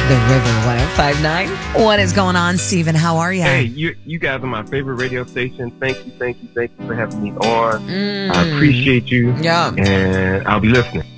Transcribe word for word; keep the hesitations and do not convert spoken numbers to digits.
The River one oh five point nine. What is going on, Stephen? How are you? Hey, you you guys are my favorite radio station. Thank you, thank you, thank you for having me on. Mm. I appreciate you. Yeah. And I'll be listening.